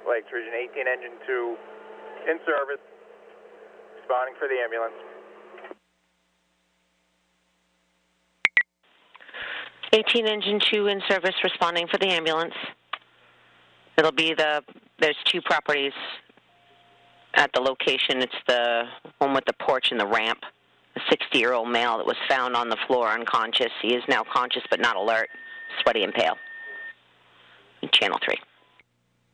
Lakes Region 18, Engine 2, in service, responding for the ambulance. 18 Engine 2 in service, responding for the ambulance. It'll be there's two properties at the location. It's the one with the porch and the ramp. A 60-year-old male that was found on the floor unconscious. He is now conscious but not alert, sweaty and pale. Channel 3.